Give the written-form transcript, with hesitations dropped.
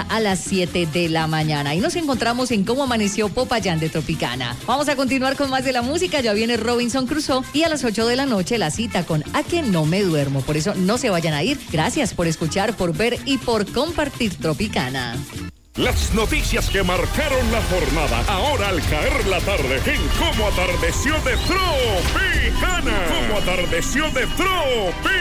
a las 7 de la mañana. Y nos encontramos en Cómo Amaneció Popayán de Tropicana. Vamos a continuar con más de la música. Ya viene Robinson Crusoe y a las 8 de la noche la cita con A que no me duermo. Por eso no se vayan a ir. Gracias por escuchar, por ver y por compartir Tropicana. Las noticias que marcaron la jornada, ahora al caer la tarde, en Cómo Atardeció de Tropicana. Cómo Atardeció de Tropicana.